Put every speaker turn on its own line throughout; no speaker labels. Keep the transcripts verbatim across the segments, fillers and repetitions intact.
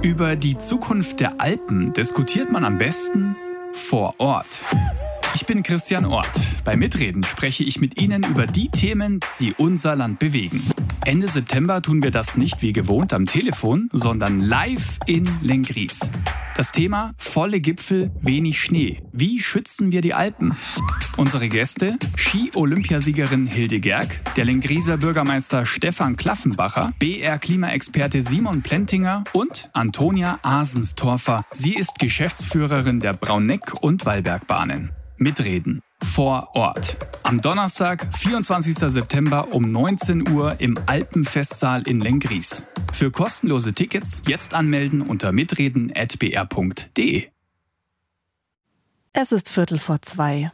Über die Zukunft der Alpen diskutiert man am besten vor Ort. Ich bin Christian Ort. Bei Mitreden spreche ich mit Ihnen über die Themen, die unser Land bewegen. Ende September tun wir das nicht wie gewohnt am Telefon, sondern live in Lenggries. Das Thema: volle Gipfel, wenig Schnee. Wie schützen wir die Alpen? Unsere Gäste: Ski-Olympiasiegerin Hilde Gerg, der Lengrieser Bürgermeister Stefan Klaffenbacher, B R-Klimaexperte Simon Plentinger und Antonia Asenstorfer. Sie ist Geschäftsführerin der Brauneck- und Wallbergbahnen. Mitreden vor Ort. Am Donnerstag, vierundzwanzigsten September um neunzehn Uhr im Alpenfestsaal in Lenggries. Für kostenlose Tickets jetzt anmelden unter mitreden at b r punkt d e.
Es ist Viertel vor zwei.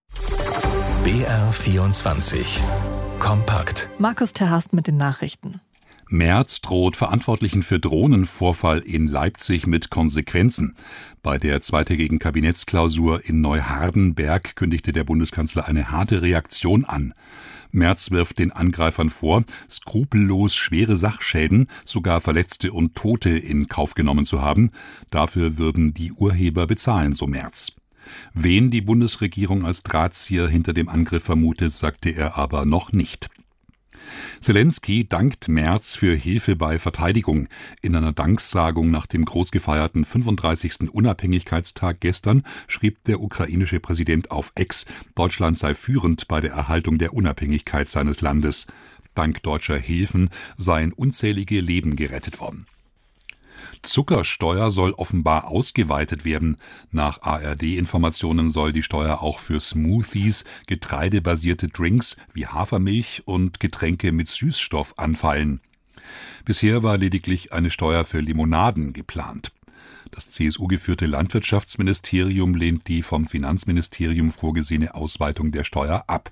B R vierundzwanzig. Kompakt.
Markus Terhast mit den Nachrichten.
Merz droht Verantwortlichen für Drohnenvorfall in Leipzig mit Konsequenzen. Bei der zweitägigen Kabinettsklausur in Neuhardenberg kündigte der Bundeskanzler eine harte Reaktion an. Merz wirft den Angreifern vor, skrupellos schwere Sachschäden, sogar Verletzte und Tote in Kauf genommen zu haben. Dafür würden die Urheber bezahlen, so Merz. Wen die Bundesregierung als Drahtzieher hinter dem Angriff vermutet, sagte er aber noch nicht. Zelensky dankt Merz für Hilfe bei Verteidigung. In einer Danksagung nach dem groß gefeierten fünfunddreißigsten Unabhängigkeitstag gestern schrieb der ukrainische Präsident auf X, Deutschland sei führend bei der Erhaltung der Unabhängigkeit seines Landes. Dank deutscher Hilfen seien unzählige Leben gerettet worden. Zuckersteuer soll offenbar ausgeweitet werden. Nach A R D-Informationen soll die Steuer auch für Smoothies, getreidebasierte Drinks wie Hafermilch und Getränke mit Süßstoff anfallen. Bisher war lediglich eine Steuer für Limonaden geplant. Das C S U-geführte Landwirtschaftsministerium lehnt die vom Finanzministerium vorgesehene Ausweitung der Steuer ab.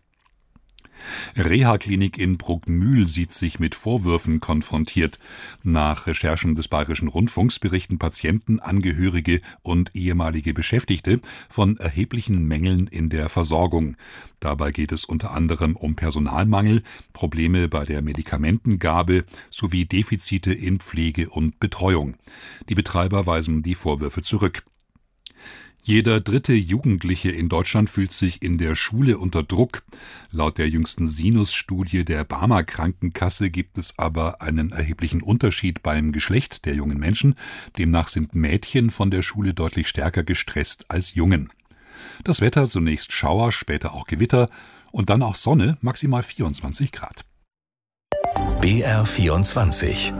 Reha-Klinik in Bruckmühl sieht sich mit Vorwürfen konfrontiert. Nach Recherchen des Bayerischen Rundfunks berichten Patienten, Angehörige und ehemalige Beschäftigte von erheblichen Mängeln in der Versorgung. Dabei geht es unter anderem um Personalmangel, Probleme bei der Medikamentengabe sowie Defizite in Pflege und Betreuung. Die Betreiber weisen die Vorwürfe zurück. Jeder dritte Jugendliche in Deutschland fühlt sich in der Schule unter Druck. Laut der jüngsten Sinus-Studie der Barmer Krankenkasse gibt es aber einen erheblichen Unterschied beim Geschlecht der jungen Menschen. Demnach sind Mädchen von der Schule deutlich stärker gestresst als Jungen. Das Wetter: zunächst Schauer, später auch Gewitter und dann auch Sonne, maximal vierundzwanzig Grad.
B R vierundzwanzig.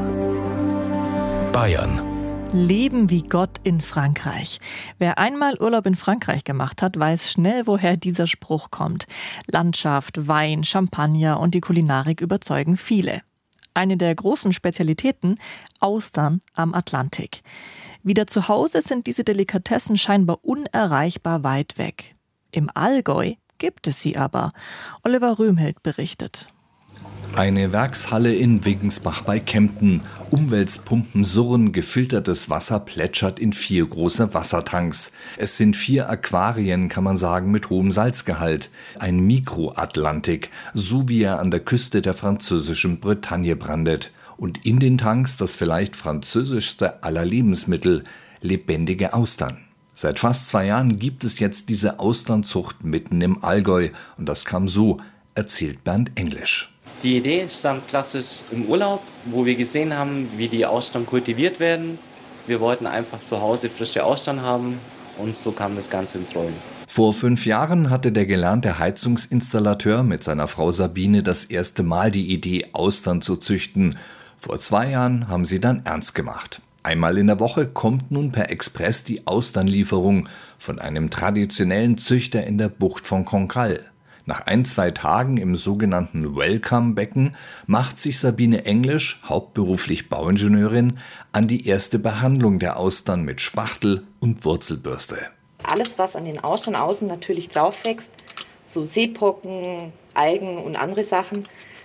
Bayern.
Leben wie Gott in Frankreich. Wer einmal Urlaub in Frankreich gemacht hat, weiß schnell, woher dieser Spruch kommt. Landschaft, Wein, Champagner und die Kulinarik überzeugen viele. Eine der großen Spezialitäten: Austern am Atlantik. Wieder zu Hause sind diese Delikatessen scheinbar unerreichbar weit weg. Im Allgäu gibt es sie aber. Oliver Röhmhild berichtet.
Eine Werkshalle in Wiggensbach bei Kempten. Umweltpumpen surren, gefiltertes Wasser plätschert in vier große Wassertanks. Es sind vier Aquarien, kann man sagen, mit hohem Salzgehalt. Ein Mikroatlantik, so wie er an der Küste der französischen Bretagne brandet. Und in den Tanks das vielleicht französischste aller Lebensmittel: lebendige Austern. Seit fast zwei Jahren gibt es jetzt diese Austernzucht mitten im Allgäu. Und das kam so, erzählt Bernd Englisch.
Die Idee stand klassisch im Urlaub, wo wir gesehen haben, wie die Austern kultiviert werden. Wir wollten einfach zu Hause frische Austern haben und so kam das Ganze ins Rollen.
Vor fünf Jahren hatte der gelernte Heizungsinstallateur mit seiner Frau Sabine das erste Mal die Idee, Austern zu züchten. Vor zwei Jahren haben sie dann ernst gemacht. Einmal in der Woche kommt nun per Express die Austernlieferung von einem traditionellen Züchter in der Bucht von Cancale. Nach ein, zwei Tagen im sogenannten Welcome-Becken macht sich Sabine Englisch, hauptberuflich Bauingenieurin, an die erste Behandlung der Austern mit Spachtel und Wurzelbürste.
Alles, was an den Austern außen natürlich drauf wächst, so Seepocken, Algen und andere Sachen,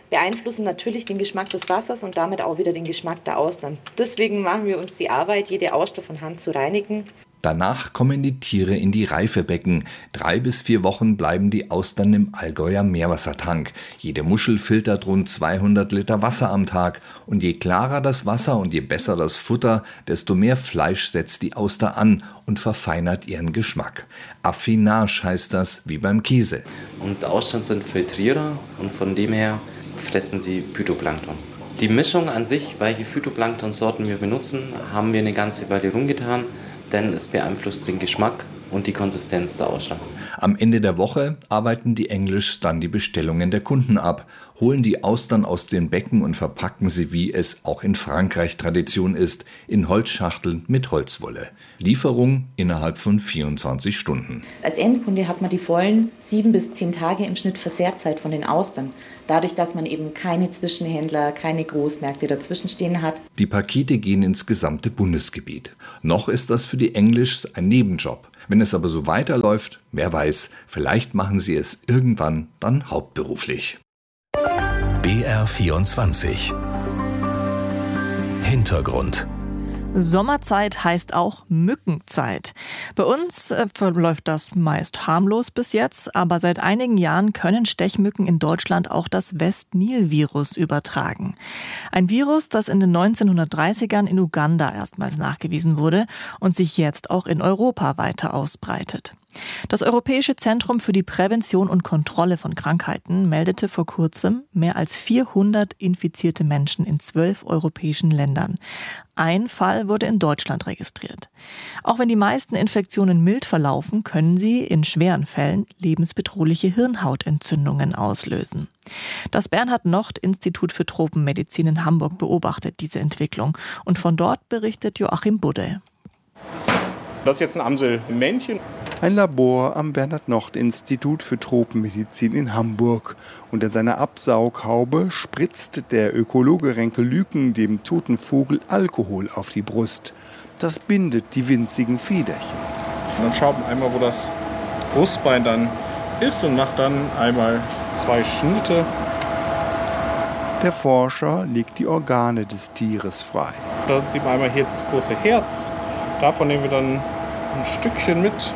beeinflussen natürlich den Geschmack des Wassers und damit auch wieder den Geschmack der Austern. Deswegen machen wir uns die Arbeit, jede Auster von Hand zu reinigen.
Danach kommen die Tiere in die Reifebecken. Drei bis vier Wochen bleiben die Austern im Allgäuer Meerwassertank. Jede Muschel filtert rund zweihundert Liter Wasser am Tag. Und je klarer das Wasser und je besser das Futter, desto mehr Fleisch setzt die Auster an und verfeinert ihren Geschmack. Affinage heißt das, wie beim Käse.
Und Austern sind Filtrierer und von dem her fressen sie Phytoplankton. Die Mischung an sich, welche Phytoplanktonsorten wir benutzen, haben wir eine ganze Weile rumgetan, denn es beeinflusst den Geschmack und die Konsistenz der Austern.
Am Ende der Woche arbeiten die English dann die Bestellungen der Kunden ab, holen die Austern aus den Becken und verpacken sie, wie es auch in Frankreich Tradition ist, in Holzschachteln mit Holzwolle. Lieferung innerhalb von vierundzwanzig Stunden.
Als Endkunde hat man die vollen sieben bis zehn Tage im Schnitt Versehrzeit von den Austern. Dadurch, dass man eben keine Zwischenhändler, keine Großmärkte dazwischen stehen hat.
Die Pakete gehen ins gesamte Bundesgebiet. Noch ist das für die English ein Nebenjob. Wenn es aber so weiterläuft, wer weiß, vielleicht machen sie es irgendwann dann hauptberuflich.
B R vierundzwanzig Hintergrund.
Sommerzeit heißt auch Mückenzeit. Bei uns äh, verläuft das meist harmlos bis jetzt, aber seit einigen Jahren können Stechmücken in Deutschland auch das West-Nil-Virus übertragen. Ein Virus, das in den neunzehnhundertdreißigern in Uganda erstmals nachgewiesen wurde und sich jetzt auch in Europa weiter ausbreitet. Das Europäische Zentrum für die Prävention und Kontrolle von Krankheiten meldete vor kurzem mehr als vierhundert infizierte Menschen in zwölf europäischen Ländern. Ein Fall wurde in Deutschland registriert. Auch wenn die meisten Infektionen mild verlaufen, können sie in schweren Fällen lebensbedrohliche Hirnhautentzündungen auslösen. Das Bernhard-Nocht-Institut für Tropenmedizin in Hamburg beobachtet diese Entwicklung und von dort berichtet Joachim Budde.
Das ist jetzt ein Amselmännchen.
Ein Labor am Bernhard-Nocht-Institut für Tropenmedizin in Hamburg. Unter seiner Absaughaube spritzt der Ökologe Renke Lüken dem toten Vogel Alkohol auf die Brust. Das bindet die winzigen Federchen.
Und dann schaut man einmal, wo das Brustbein dann ist und macht dann einmal zwei Schnitte.
Der Forscher legt die Organe des Tieres frei.
Da sieht man einmal hier das große Herz. Davon nehmen wir dann ein Stückchen mit.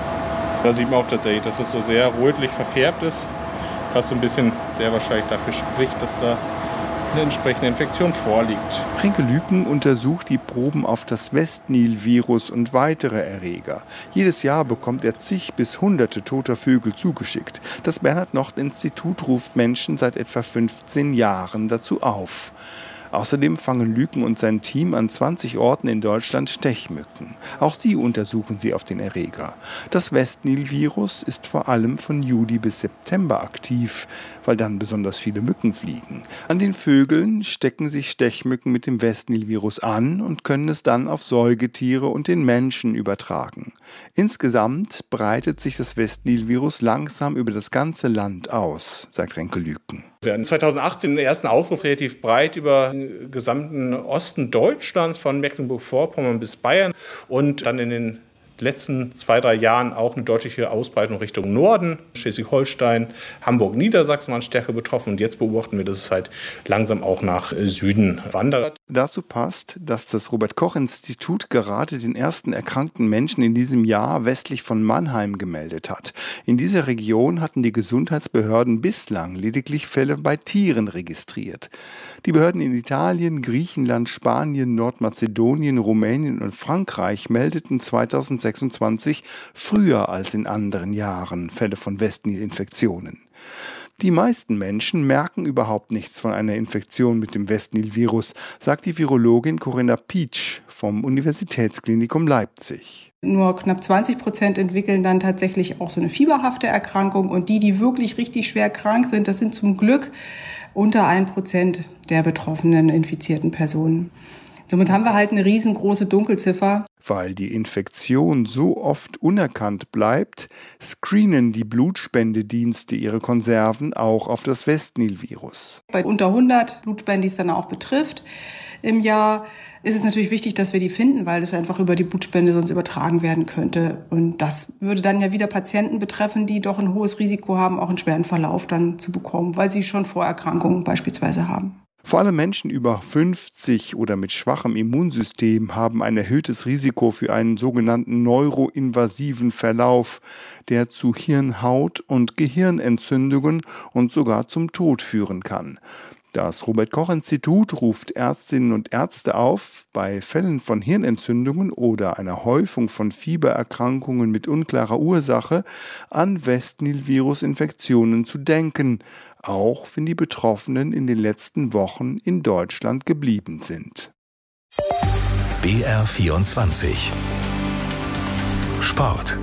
Da sieht man auch tatsächlich, dass es so sehr rötlich verfärbt ist. Was so ein bisschen sehr wahrscheinlich dafür spricht, dass da eine entsprechende Infektion vorliegt.
Renke Lüken untersucht die Proben auf das West-Nil-Virus und weitere Erreger. Jedes Jahr bekommt er zig bis hunderte toter Vögel zugeschickt. Das Bernhard-Nocht-Institut ruft Menschen seit etwa fünfzehn Jahren dazu auf. Außerdem fangen Lüken und sein Team an zwanzig Orten in Deutschland Stechmücken. Auch sie untersuchen sie auf den Erreger. Das West-Nil-Virus ist vor allem von Juli bis September aktiv, weil dann besonders viele Mücken fliegen. An den Vögeln stecken sich Stechmücken mit dem West-Nil-Virus an und können es dann auf Säugetiere und den Menschen übertragen. Insgesamt breitet sich das West-Nil-Virus langsam über das ganze Land aus, sagt Renke Lüken.
Wir hatten zweitausendachtzehn den ersten Aufruf relativ breit über den gesamten Osten Deutschlands, von Mecklenburg-Vorpommern bis Bayern, und dann in den letzten zwei, drei Jahren auch eine deutliche Ausbreitung Richtung Norden. Schleswig-Holstein, Hamburg, Niedersachsen waren stärker betroffen und jetzt beobachten wir, dass es halt langsam auch nach Süden wandert.
Dazu passt, dass das Robert-Koch-Institut gerade den ersten erkrankten Menschen in diesem Jahr westlich von Mannheim gemeldet hat. In dieser Region hatten die Gesundheitsbehörden bislang lediglich Fälle bei Tieren registriert. Die Behörden in Italien, Griechenland, Spanien, Nordmazedonien, Rumänien und Frankreich meldeten zweitausendsechsundzwanzig früher als in anderen Jahren Fälle von West-Nil-Infektionen. Die meisten Menschen merken überhaupt nichts von einer Infektion mit dem West-Nil-Virus, sagt die Virologin Corinna Pietsch vom Universitätsklinikum Leipzig.
Nur knapp zwanzig Prozent entwickeln dann tatsächlich auch so eine fieberhafte Erkrankung. Und die, die wirklich richtig schwer krank sind, das sind zum Glück unter ein Prozent der betroffenen infizierten Personen. Somit haben wir halt eine riesengroße Dunkelziffer.
Weil die Infektion so oft unerkannt bleibt, screenen die Blutspendedienste ihre Konserven auch auf das West-Nil-Virus.
Bei unter hundert Blutspenden, die es dann auch betrifft, im Jahr, ist es natürlich wichtig, dass wir die finden, weil das einfach über die Blutspende sonst übertragen werden könnte. Und das würde dann ja wieder Patienten betreffen, die doch ein hohes Risiko haben, auch einen schweren Verlauf dann zu bekommen, weil sie schon Vorerkrankungen beispielsweise haben.
Vor allem Menschen über fünfzig oder mit schwachem Immunsystem haben ein erhöhtes Risiko für einen sogenannten neuroinvasiven Verlauf, der zu Hirnhaut- und Gehirnentzündungen und sogar zum Tod führen kann. Das Robert-Koch-Institut ruft Ärztinnen und Ärzte auf, bei Fällen von Hirnentzündungen oder einer Häufung von Fiebererkrankungen mit unklarer Ursache an Westnil-Virus-Infektionen zu denken, auch wenn die Betroffenen in den letzten Wochen in Deutschland geblieben sind.
B R vierundzwanzig Sport.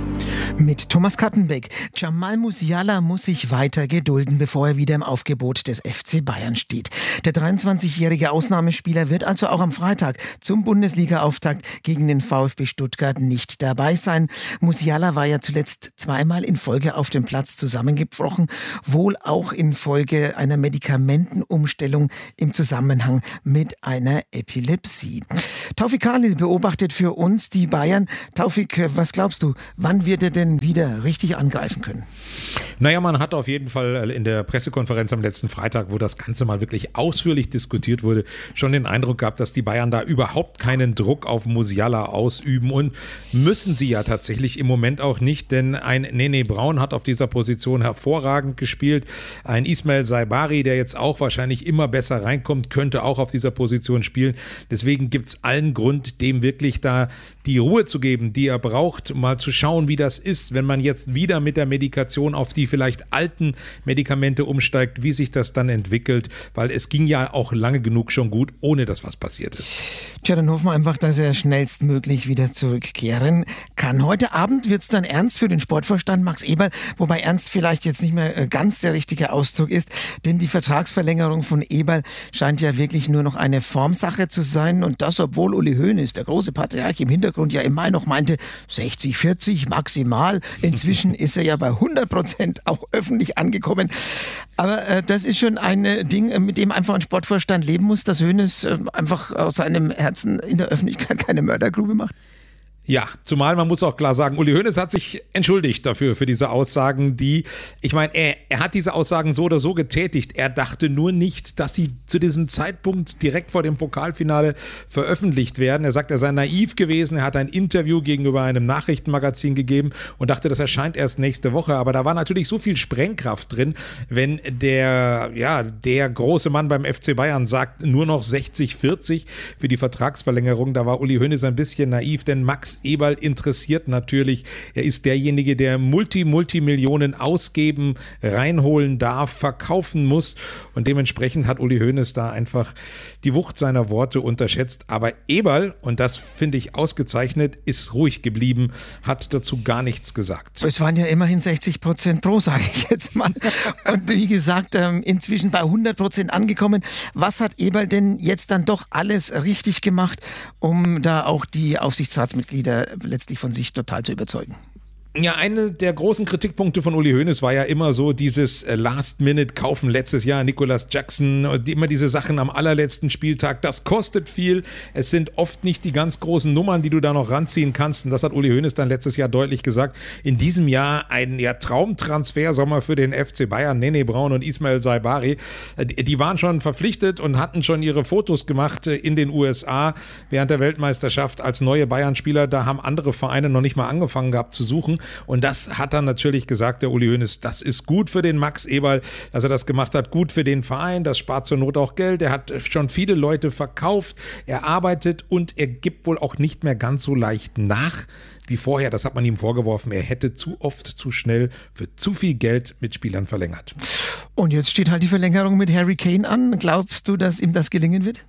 Mit Thomas Kattenbeck. Jamal Musiala muss sich weiter gedulden, bevor er wieder im Aufgebot des F C Bayern steht. Der dreiundzwanzigjährige Ausnahmespieler wird also auch am Freitag zum Bundesliga-Auftakt gegen den VfB Stuttgart nicht dabei sein. Musiala war ja zuletzt zweimal in Folge auf dem Platz zusammengebrochen, wohl auch in Folge einer Medikamentenumstellung im Zusammenhang mit einer Epilepsie. Taufik Khalil beobachtet für uns die Bayern. Taufik, was glaubst du, wann wird er denn wieder richtig angreifen können?
Naja, man hat auf jeden Fall in der Pressekonferenz am letzten Freitag, wo das Ganze mal wirklich ausführlich diskutiert wurde, schon den Eindruck gehabt, dass die Bayern da überhaupt keinen Druck auf Musiala ausüben, und müssen sie ja tatsächlich im Moment auch nicht, denn ein Nene Braun hat auf dieser Position hervorragend gespielt. Ein Ismail Saibari, der jetzt auch wahrscheinlich immer besser reinkommt, könnte auch auf dieser Position spielen. Deswegen gibt es allen Grund, dem wirklich da die Ruhe zu geben, die er braucht, mal zu schauen, wie das ist, wenn man jetzt wieder mit der Medikation auf die vielleicht alten Medikamente umsteigt, wie sich das dann entwickelt, weil es ging ja auch lange genug schon gut, ohne dass was passiert ist.
Tja, dann hoffen wir einfach, dass er schnellstmöglich wieder zurückkehren kann. Heute Abend wird es dann ernst für den Sportvorstand Max Eberl, wobei ernst vielleicht jetzt nicht mehr ganz der richtige Ausdruck ist, denn die Vertragsverlängerung von Eberl scheint ja wirklich nur noch eine Formsache zu sein, und das, obwohl Uli Hoeneß, der große Patriarch, im Hintergrund ja im Mai noch meinte, sechzig vierzig maximal. Inzwischen ist er ja bei hundert Prozent auch öffentlich angekommen. Aber äh, das ist schon ein äh, Ding, mit dem einfach ein Sportvorstand leben muss, dass Hoeneß äh, einfach aus seinem Herzen in der Öffentlichkeit keine Mördergrube macht.
Ja, zumal man muss auch klar sagen, Uli Hoeneß hat sich entschuldigt dafür, für diese Aussagen, die, ich meine, er, er hat diese Aussagen so oder so getätigt. Er dachte nur nicht, dass sie zu diesem Zeitpunkt direkt vor dem Pokalfinale veröffentlicht werden. Er sagt, er sei naiv gewesen. Er hat ein Interview gegenüber einem Nachrichtenmagazin gegeben und dachte, das erscheint erst nächste Woche. Aber da war natürlich so viel Sprengkraft drin, wenn der, ja, der große Mann beim F C Bayern sagt, nur noch sechzig vierzig für die Vertragsverlängerung. Da war Uli Hoeneß ein bisschen naiv, denn Max Eberl interessiert natürlich. Er ist derjenige, der Multi, Multimillionen ausgeben, reinholen darf, verkaufen muss, und dementsprechend hat Uli Hoeneß da einfach die Wucht seiner Worte unterschätzt. Aber Eberl, und das finde ich ausgezeichnet, ist ruhig geblieben, hat dazu gar nichts gesagt.
Es waren ja immerhin sechzig Prozent pro, sage ich jetzt mal. Und wie gesagt, inzwischen bei hundert Prozent angekommen. Was hat Eberl denn jetzt dann doch alles richtig gemacht, um da auch die Aufsichtsratsmitglieder letztlich von sich total zu überzeugen?
Ja, eine der großen Kritikpunkte von Uli Hoeneß war ja immer so dieses Last-Minute-Kaufen letztes Jahr, Nicolas Jackson, immer diese Sachen am allerletzten Spieltag. Das kostet viel. Es sind oft nicht die ganz großen Nummern, die du da noch ranziehen kannst. Und das hat Uli Hoeneß dann letztes Jahr deutlich gesagt. In diesem Jahr ein ja, Traumtransfersommer für den F C Bayern. Nene Braun und Ismail Saibari, die waren schon verpflichtet und hatten schon ihre Fotos gemacht in den U S A während der Weltmeisterschaft als neue Bayern-Spieler. Da haben andere Vereine noch nicht mal angefangen gehabt zu suchen. Und das hat dann natürlich gesagt, der Uli Hoeneß, das ist gut für den Max Eberl, dass er das gemacht hat, gut für den Verein, das spart zur Not auch Geld. Er hat schon viele Leute verkauft, er arbeitet und er gibt wohl auch nicht mehr ganz so leicht nach wie vorher. Das hat man ihm vorgeworfen, er hätte zu oft, zu schnell für zu viel Geld mit Spielern verlängert.
Und jetzt steht halt die Verlängerung mit Harry Kane an. Glaubst du, dass ihm das gelingen wird?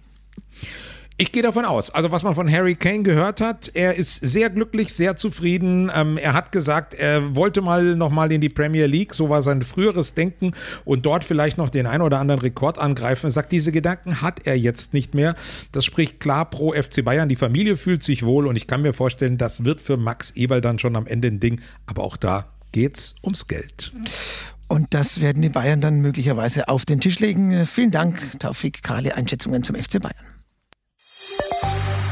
Ich gehe davon aus, also was man von Harry Kane gehört hat, er ist sehr glücklich, sehr zufrieden. Ähm, er hat gesagt, er wollte mal nochmal in die Premier League, so war sein früheres Denken, und dort vielleicht noch den ein oder anderen Rekord angreifen. Er sagt, diese Gedanken hat er jetzt nicht mehr. Das spricht klar pro F C Bayern. Die Familie fühlt sich wohl, und ich kann mir vorstellen, das wird für Max Eberl dann schon am Ende ein Ding. Aber auch da geht's ums Geld.
Und das werden die Bayern dann möglicherweise auf den Tisch legen. Vielen Dank, Taufik Khalil, Einschätzungen zum F C Bayern.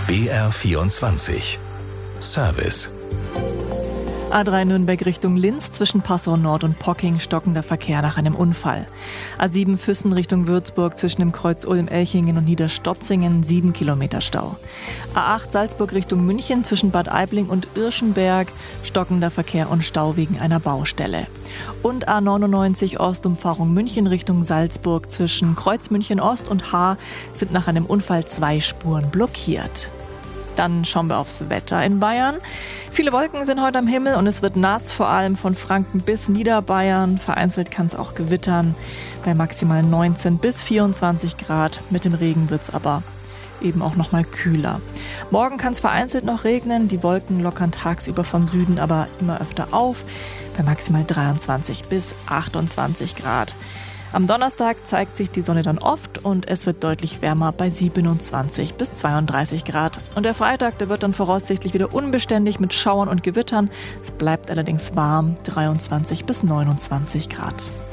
B R vierundzwanzig. Service.
A drei Nürnberg Richtung Linz zwischen Passau Nord und Pocking stockender Verkehr nach einem Unfall. A sieben Füssen Richtung Würzburg zwischen dem Kreuz Ulm-Elchingen und Niederstotzingen sieben Kilometer Stau. A acht Salzburg Richtung München zwischen Bad Aibling und Irschenberg stockender Verkehr und Stau wegen einer Baustelle. Und A neunundneunzig Ostumfahrung München Richtung Salzburg zwischen Kreuz München Ost und Haar sind nach einem Unfall zwei Spuren blockiert. Dann schauen wir aufs Wetter in Bayern. Viele Wolken sind heute am Himmel und es wird nass, vor allem von Franken bis Niederbayern. Vereinzelt kann es auch gewittern bei maximal neunzehn bis vierundzwanzig Grad. Mit dem Regen wird es aber eben auch noch mal kühler. Morgen kann es vereinzelt noch regnen. Die Wolken lockern tagsüber von Süden aber immer öfter auf bei maximal dreiundzwanzig bis achtundzwanzig Grad. Am Donnerstag zeigt sich die Sonne dann oft und es wird deutlich wärmer bei siebenundzwanzig bis zweiunddreißig Grad. Und der Freitag, der wird dann voraussichtlich wieder unbeständig mit Schauern und Gewittern. Es bleibt allerdings warm, dreiundzwanzig bis neunundzwanzig Grad.